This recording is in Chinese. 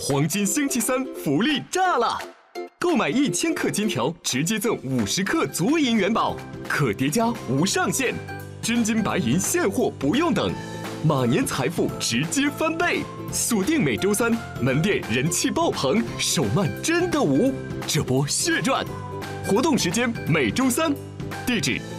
黄金星期三福利炸了！购买1000克金条，直接赠50克足银元宝，可叠加无上限，真金白银现货不用等，马年财富直接翻倍！锁定每周三，门店人气爆棚，手慢真的无，这波血赚！活动时间每周三，地址